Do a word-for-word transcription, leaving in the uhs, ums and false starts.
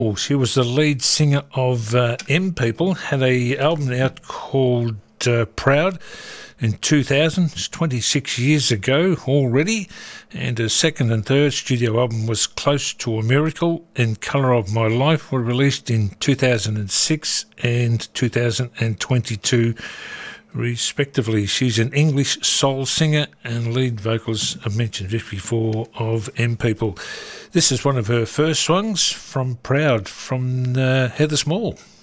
Well, she was the lead singer of uh, M People, had a album out called uh, Proud in two thousand, it's twenty-six years ago already, and her second and third studio album was Close to a Miracle and Colour of My Life, were released in two thousand six and two thousand twenty-two respectively. She's an English soul singer and lead vocals, I've mentioned this before, of M People. This is one of her first songs from Proud, from uh, Heather Small.